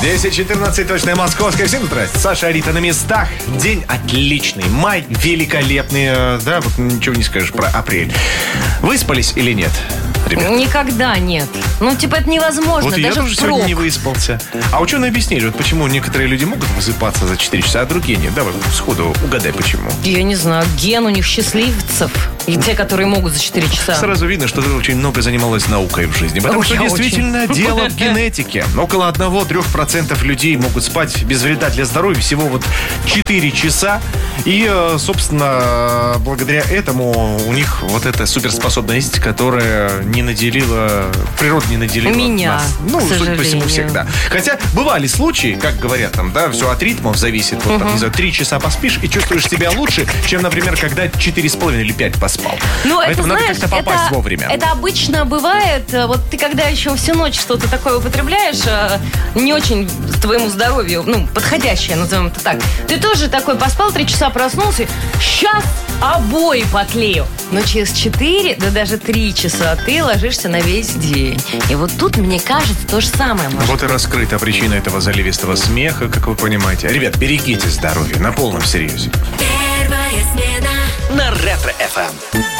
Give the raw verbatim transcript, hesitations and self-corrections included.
десять четырнадцать, точное московское. Всем здрасте. Саша, Арита на местах. День отличный. Май великолепный. Да, вот ничего не скажешь про апрель. Выспались или нет, ребята? Никогда нет. Ну, типа, это невозможно. Вот даже я тоже впрок. сегодня не выспался. А ученые объяснили, вот почему некоторые люди могут высыпаться за четыре часа, а другие нет. Давай сходу угадай, почему. Я не знаю, ген у них счастливцев. И те, которые могут за четыре часа. Сразу видно, что ты очень много занималась наукой в жизни. Потому Ой, что я действительно очень. дело в генетике. Около одного-трех процентов людей могут спать без вреда для здоровья всего вот четыре часа. И, собственно, благодаря этому у них вот эта суперспособность, которая не наделила, природа не наделила У меня, нас. к Ну, судя по всему, сожалению. всегда. Хотя бывали случаи, как говорят там, да, все от ритмов зависит. Вот там, не знаю, три часа поспишь и чувствуешь себя лучше, чем, например, когда четыре с половиной или пять поспал. Ну, это, Поэтому знаешь, надо как-то попасть это, вовремя. это обычно бывает, э, вот ты когда еще всю ночь что-то такое употребляешь, э, не очень твоему здоровью, ну, подходящее, назовем это так, ты тоже такой поспал, три часа проснулся, сейчас обои потлею. Но через четыре, да даже три часа ты ложишься на весь день. И вот тут, мне кажется, то же самое может. Вот и раскрыта причина этого заливистого смеха, как вы понимаете. Ребят, берегите здоровье на полном серьезе. Первая смена на Ретро-эф эм.